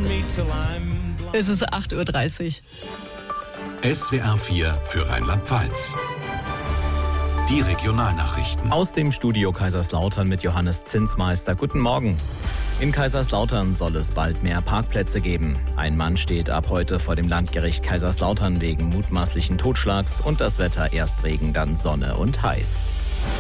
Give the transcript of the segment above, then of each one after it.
Es ist 8:30 Uhr. SWR 4 für Rheinland-Pfalz. Die Regionalnachrichten. Aus dem Studio Kaiserslautern mit Johannes Zinsmeister. Guten Morgen. In Kaiserslautern soll es bald mehr Parkplätze geben. Ein Mann steht ab heute vor dem Landgericht Kaiserslautern wegen mutmaßlichen Totschlags und das Wetter erst Regen, dann Sonne und heiß.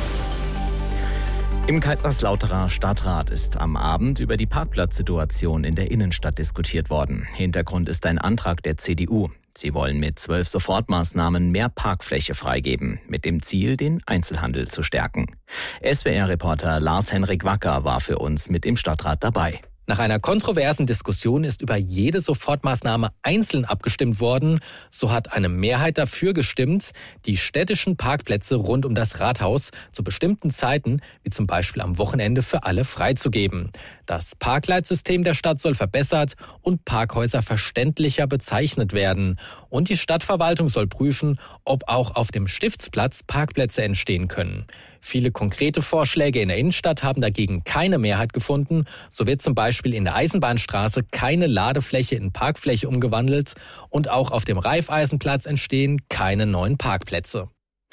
Im Kaiserslauterer Stadtrat ist am Abend über die Parkplatzsituation in der Innenstadt diskutiert worden. Hintergrund ist ein Antrag der CDU. Sie wollen mit 12 Sofortmaßnahmen mehr Parkfläche freigeben, mit dem Ziel, den Einzelhandel zu stärken. SWR-Reporter Lars-Henrik Wacker war für uns mit im Stadtrat dabei. Nach einer kontroversen Diskussion ist über jede Sofortmaßnahme einzeln abgestimmt worden. So hat eine Mehrheit dafür gestimmt, die städtischen Parkplätze rund um das Rathaus zu bestimmten Zeiten, wie zum Beispiel am Wochenende, für alle freizugeben. Das Parkleitsystem der Stadt soll verbessert und Parkhäuser verständlicher bezeichnet werden. Und die Stadtverwaltung soll prüfen, ob auch auf dem Stiftsplatz Parkplätze entstehen können. Viele konkrete Vorschläge in der Innenstadt haben dagegen keine Mehrheit gefunden. So wird zum Beispiel in der Eisenbahnstraße keine Ladefläche in Parkfläche umgewandelt und auch auf dem Raiffeisenplatz entstehen keine neuen Parkplätze.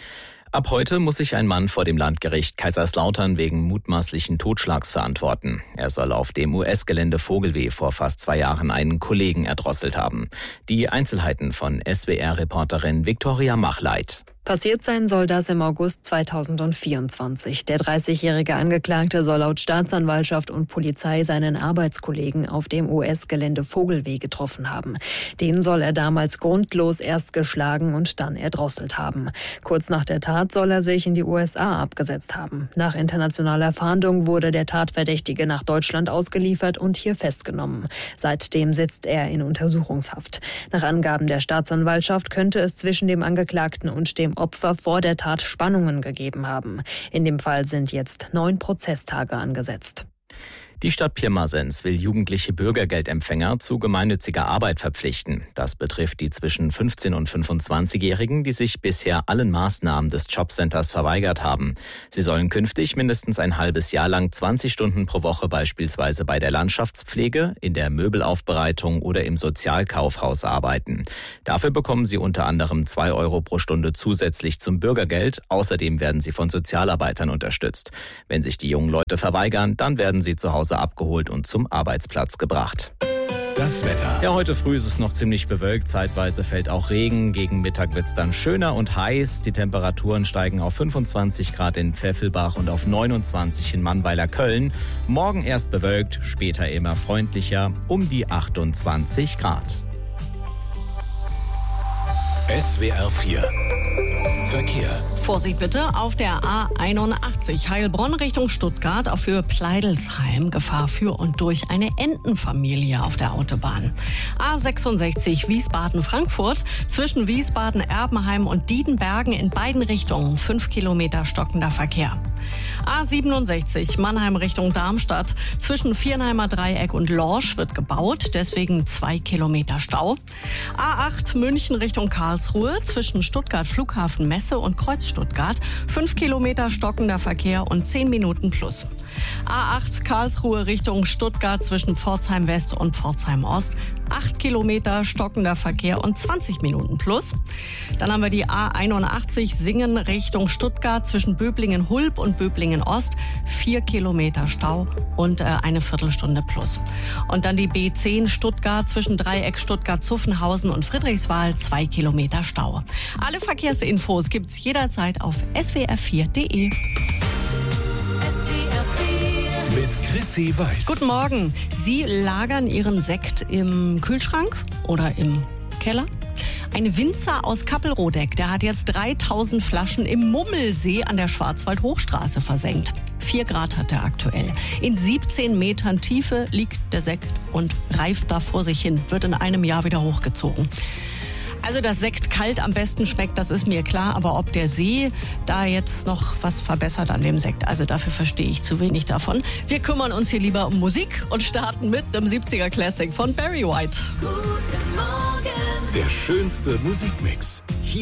Ab heute muss sich ein Mann vor dem Landgericht Kaiserslautern wegen mutmaßlichen Totschlags verantworten. Er soll auf dem US-Gelände Vogelweh vor fast 2 Jahren einen Kollegen erdrosselt haben. Die Einzelheiten von SWR-Reporterin Viktoria Machleit. Passiert sein soll das im August 2024. Der 30-jährige Angeklagte soll laut Staatsanwaltschaft und Polizei seinen Arbeitskollegen auf dem US-Gelände Vogelweh getroffen haben. Den soll er damals grundlos erst geschlagen und dann erdrosselt haben. Kurz nach der Tat soll er sich in die USA abgesetzt haben. Nach internationaler Fahndung wurde der Tatverdächtige nach Deutschland ausgeliefert und hier festgenommen. Seitdem sitzt er in Untersuchungshaft. Nach Angaben der Staatsanwaltschaft könnte es zwischen dem Angeklagten und dem Opfer vor der Tat Spannungen gegeben haben. In dem Fall sind jetzt 9 Prozesstage angesetzt. Die Stadt Pirmasens will jugendliche Bürgergeldempfänger zu gemeinnütziger Arbeit verpflichten. Das betrifft die zwischen 15- und 25-Jährigen, die sich bisher allen Maßnahmen des Jobcenters verweigert haben. Sie sollen künftig mindestens ein halbes Jahr lang 20 Stunden pro Woche beispielsweise bei der Landschaftspflege, in der Möbelaufbereitung oder im Sozialkaufhaus arbeiten. Dafür bekommen sie unter anderem 2 Euro pro Stunde zusätzlich zum Bürgergeld. Außerdem werden sie von Sozialarbeitern unterstützt. Wenn sich die jungen Leute verweigern, dann werden sie zu Hause abgeholt und zum Arbeitsplatz gebracht. Das Wetter. Ja, heute früh ist es noch ziemlich bewölkt. Zeitweise fällt auch Regen. Gegen Mittag wird es dann schöner und heiß. Die Temperaturen steigen auf 25 Grad in Pfeffelbach und auf 29 in Mannweiler-Köln. Morgen erst bewölkt, später immer freundlicher, um die 28 Grad. SWR 4 Verkehr. Vorsicht bitte auf der A81 Heilbronn Richtung Stuttgart, auch für Pleidelsheim Gefahr für und durch eine Entenfamilie auf der Autobahn. A66 Wiesbaden-Frankfurt zwischen Wiesbaden-Erbenheim und Diedenbergen in beiden Richtungen 5 Kilometer stockender Verkehr. A67 Mannheim Richtung Darmstadt zwischen Viernheimer Dreieck und Lorsch wird gebaut, deswegen 2 Kilometer Stau. A8 München Richtung Karlsruhe zwischen Stuttgart Flughafen Messe und Kreuz Stuttgart 5 Kilometer stockender Verkehr und 10 Minuten plus. A8 Karlsruhe Richtung Stuttgart zwischen Pforzheim West und Pforzheim Ost 8 Kilometer stockender Verkehr und 20 Minuten plus. Dann haben wir die A81 Singen Richtung Stuttgart zwischen Böblingen-Hulb und Böblingen-Ost 4 Kilometer Stau und eine Viertelstunde plus. Und dann die B10 Stuttgart zwischen Dreieck Stuttgart-Zuffenhausen und Friedrichswald 2 Kilometer Stau. Alle Verkehrsinfos gibt's jederzeit auf swr4.de. Mit Chrissy Weiß. Guten Morgen. Sie lagern Ihren Sekt im Kühlschrank oder im Keller? Ein Winzer aus Kappelrodeck, der hat jetzt 3000 Flaschen im Mummelsee an der Schwarzwald-Hochstraße versenkt. 4 Grad hat er aktuell. In 17 Metern Tiefe liegt der Sekt und reift da vor sich hin, wird in einem Jahr wieder hochgezogen. Also, dass Sekt kalt am besten schmeckt, das ist mir klar. Aber ob der See da jetzt noch was verbessert an dem Sekt, also dafür verstehe ich zu wenig davon. Wir kümmern uns hier lieber um Musik und starten mit einem 70er Classic von Barry White. Guten Morgen. Der schönste Musikmix.